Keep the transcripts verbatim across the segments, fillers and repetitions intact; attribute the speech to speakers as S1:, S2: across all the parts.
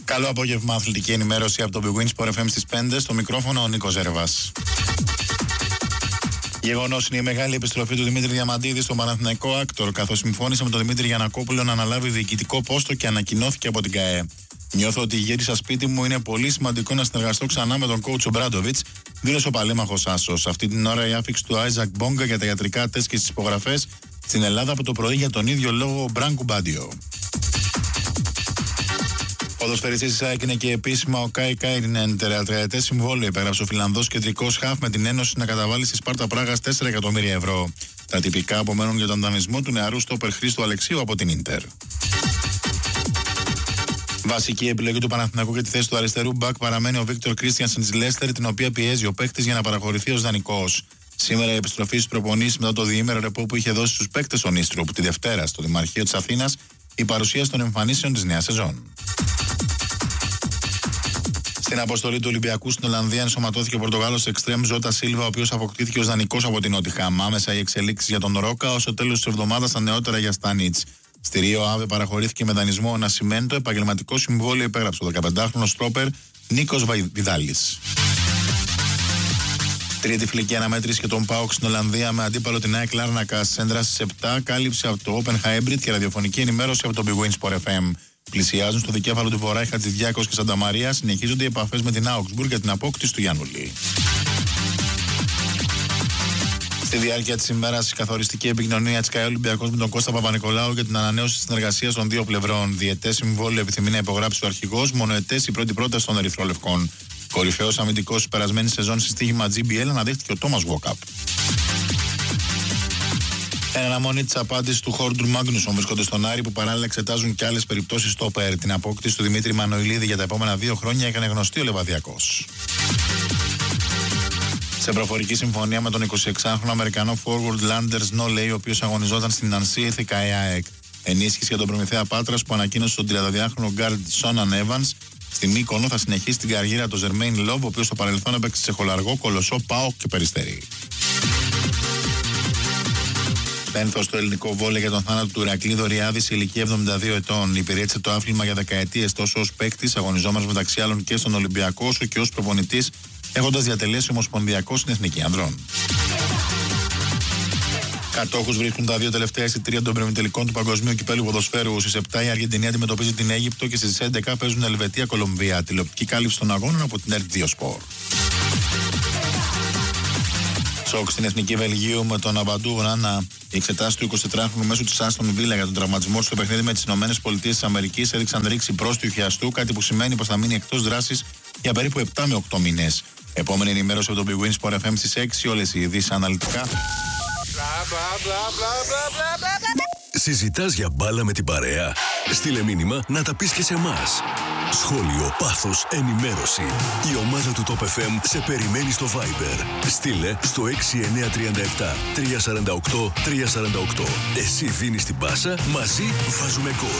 S1: Καλό απόγευμα, αθλητική ενημέρωση από το Big Win Sport εφ εμ στις πέντε. Στο μικρόφωνο ο Νίκος Ζέρβας. Γεγονός είναι η μεγάλη επιστροφή του Δημήτρη Διαμαντίδη στον Παναθηναϊκό Άκτορ, καθώς συμφώνησε με τον Δημήτρη Γιαννακόπουλο να αναλάβει διοικητικό πόστο και ανακοινώθηκε από την ΚΑΕ. Νιώθω ότι γύρισα σπίτι μου, είναι πολύ σημαντικό να συνεργαστώ ξανά με τον coach Ομπράντοβιτς, δήλωσε ο παλέμαχος Άσος. Αυτή την ώρα η άφιξη του Άιζακ Μπόγκα για τα ιατρικά τεστ και στις υπογραφές στην Ελλάδα από το πρωί για τον ίδιο λόγο ο Μπράνκου Μπάντιο. Ο ποδοσφαιριστής της ΑΕΚ είναι και επίσημα ο Κάι Κάιρινεν. Τριετές συμβόλαιο υπέγραψε ο Φιλανδός κεντρικός χαφ με την Ένωση να καταβάλει στη Σπάρτα Πράγας τέσσερα εκατομμύρια ευρώ. Τα τυπικά απομένουν για τον δανεισμό του νεαρού στόπερ Χρήστου Αλεξίου από την Ίντερ. Βασική επιλογή του Παναθηναϊκού για τη θέση του αριστερού μπακ παραμένει ο Βίκτορ Κρίστιανσεν της Λέστερ, την οποία πιέζει ο παίκτης για να παραχωρηθεί ως δανεικός. Σήμερα η επιστροφή στους προπονήσεις μετά το διήμερο ρεπό που είχε δώσει στους παίκτες ο Νίστροπ τη Δευτέρα στο Δημαρχείο της Αθήνας, η παρουσίαση των εμφανίσεων της νέας σεζόν. Στην αποστολή του Ολυμπιακού στην Ολλανδία ενσωματώθηκε ο Πορτογάλος εξτρέμ Ζώτα Σίλβα, ο οποίος αποκτήθηκε ως δανεικός από την Νότιχαμ. Άμεσα οι εξελίξεις για τον Ρόκα, ως το τέλος της εβδομάδας τα νεότερα για Στάνιτς. Στη Ρίο Άβε παραχωρήθηκε με δανεισμό ο Νασιμέντο, επαγγελματικό συμβόλαιο υπέγραψε ο δεκαπεντάχρονο στρόπερ Νίκος Βιδάλης. Τρίτη φιλική αναμέτρηση και τον ΠΑΟΚ στην Ολλανδία με αντίπαλο την ΑΕΚ Λάρνακα. Σέντρα στις επτά, κάλυψε από το Open Hybrid και ραδιοφωνική ενημέρωση από το Big Win Sport εφ εμ. Πλησιάζουν στο δικέφαλο του Βορρά οι Χατζηδιάκος και Σαντα Μαρία, συνεχίζονται οι επαφές με την Augsburg για την απόκτηση του Γιάννουλη. Στη διάρκεια της ημέρας, η καθοριστική επικοινωνία της ΚΑΕ Ολυμπιακός με τον Κώστα Παπα-Νικολάου για την ανανέωση της συνεργασίας των δύο πλευρών. Διετές συμβόλαιο επιθυμεί να υπογράψει ο αρχηγός, μονοετές η πρώτη πρόταση των Ερυθρόλευκων. Κορυφαίος αμυντικός της περασμένης σεζόν στη στοίχημα τζι μπι ελ αναδείχθηκε ο Τόμας Γουόκαπ. Εν αναμονή της απάντησης του Χόρντουρ Μάγνουσον βρίσκονται στον Άρη, που παράλληλα εξετάζουν και άλλες περιπτώσεις στο ΠΕΡ. Την απόκτηση του Δημήτρη Μανοηλίδη για τα επόμενα δύο χρόνια έκανε γνωστή ο Λεβαδιακός. Σε προφορική συμφωνία με τον εικοσιεξάχρονο Αμερικανό forward Landers Nolley, ο οποίος αγωνιζόταν στην Νανσί, ήρθε η ΚΑΕ. Ενίσχυση για τον Προμηθέα Πάτρας που ανακοίνωσε τον τριανταδυάχρονο γκάρντ Σόναν Evans. Στη Μύκονο θα συνεχίσει την καριέρα του Ζερμέιν Λόβ, ο οποίος στο παρελθόν έπαιξε σε Χολαργό, Κολοσσό, ΠΑΟΚ και Περιστέρι. Πένθος στο ελληνικό βόλεϊ για τον θάνατο του Ηρακλή Δωριάδη σε ηλικία εβδομήντα δύο ετών. Υπηρέτησε το άθλημα για δεκαετίες τόσο ως παίκτης, αγωνιζόμενος μεταξύ άλλων και στον Ολυμπιακό, όσο και ως προπονητής, έχοντας διατελέσει ομοσπονδιακό στην Εθνική Ανδρών. Κατόχους βρίσκουν τα δύο τελευταία εισιτήρια των προημιτελικών του Παγκοσμίου Κυπέλλου Ποδοσφαίρου. Στις επτά η Αργεντινή αντιμετωπίζει την Αίγυπτο και στις έντεκα παίζουν Ελβετία Κολομβία. Τηλεοπτική κάλυψη των αγώνων από την ΕΡΤ δύο Σπορ. Σοκ στην Εθνική Βελγίου με τον Αμπαντού Γράνα. Οι εξετάσεις του εικοσιτετράχρονου μέσου της Άστον Βίλα για τον τραυματισμό του στο παιχνίδι με τις ΗΠΑ έδειξαν ρήξη πρόστιου χιαστού, κάτι που σημαίνει πως θα μείνει εκτός δράσης για περίπου επτά με οκτώ μήνες. Επόμενη ενημέρωση από το Big Win Sport εφ εμ στις έξι, όλες οι ειδήσεις αναλυτικά.
S2: Συζητάς για μπάλα με την παρέα? Στείλε μήνυμα να τα πεις και σε εμάς. Σχόλιο, πάθος, ενημέρωση. Η ομάδα του Top εφ εμ σε περιμένει στο Viber. Στείλε στο έξι εννιά τρία επτά τρία τέσσερα οκτώ τρία τέσσερα οκτώ. Εσύ δίνεις την πάσα, μαζί βάζουμε γκολ.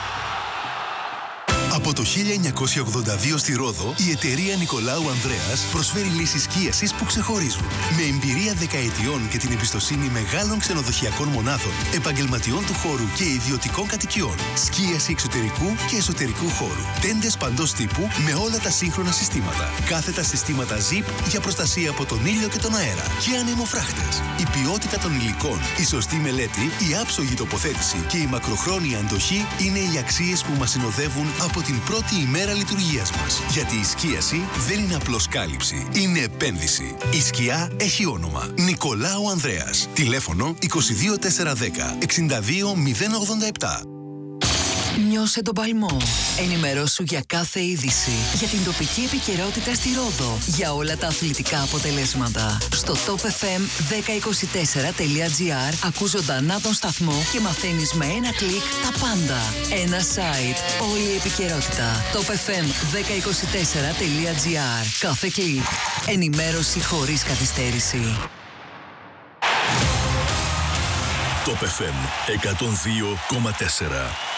S3: Από το χίλια εννιακόσια ογδόντα δύο στη Ρόδο, η εταιρεία Νικολάου Ανδρέας προσφέρει λύσεις σκίασης που ξεχωρίζουν. Με εμπειρία δεκαετιών και την εμπιστοσύνη μεγάλων ξενοδοχειακών μονάδων, επαγγελματιών του χώρου και ιδιωτικών κατοικιών. Σκίαση εξωτερικού και εσωτερικού χώρου. Τέντες παντός τύπου με όλα τα σύγχρονα συστήματα. Κάθετα συστήματα ζιπ για προστασία από τον ήλιο και τον αέρα. Και ανεμοφράχτες. Η ποιότητα των υλικών, η σωστή μελέτη, η άψογη τοποθέτηση και η μακροχρόνια αντοχή είναι οι αξίες που μας συνοδεύουν από την πρώτη ημέρα λειτουργίας μας. Γιατί η σκίαση δεν είναι απλώς κάλυψη, είναι επένδυση. Η σκιά έχει όνομα. Νικολάου Ανδρέας. Τηλέφωνο είκοσι δύο τετρακόσια δέκα εξήντα δύο μηδέν ογδόντα επτά.
S4: Νιώσε τον παλμό. Ενημερώσου για κάθε είδηση. Για την τοπική επικαιρότητα στη Ρόδο. Για όλα τα αθλητικά αποτελέσματα. Στο top εφ εμ δέκα είκοσι τέσσερα τελεία τζι άρ ακούς ζωντανά τον σταθμό και μαθαίνεις με ένα κλικ τα πάντα. Ένα site. Όλη η επικαιρότητα. top εφ εμ δέκα είκοσι τέσσερα τελεία τζι άρ. Κάθε κλικ. Ενημέρωση χωρίς καθυστέρηση.
S2: Top εφ εμ εκατόν δύο κόμμα τέσσερα.